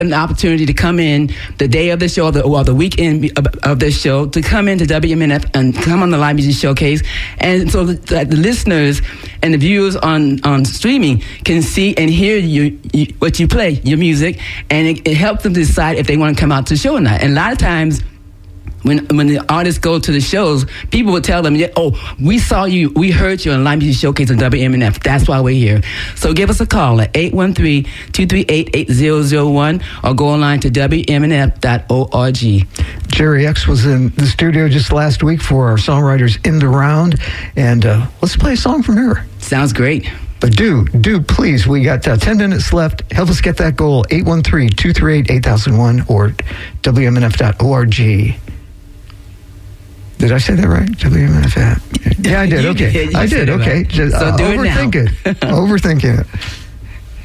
an opportunity to come in the day of the show, or the weekend of the show, to come into WMNF and come on the Live Music Showcase, and so that the listeners and the viewers on streaming can see and hear what you play, your music, and it helps them decide if they want to come out to the show or not. And a lot of times, when the artists go to the shows, people will tell them, "Oh, we saw you, we heard you on Live Music Showcase on WMNF. That's why we're here." So give us a call at 813-238-8001 or go online to WMNF.org. Jerry X was in the studio just last week for our Songwriters in the Round, and let's play a song from her. Sounds great. But do please, we got 10 minutes left. Help us get that goal, 813-238-8001 or WMNF.org. Did I say that right? WMNF. Yeah, I did. Okay. I did. Okay. So do it now. Overthinking it.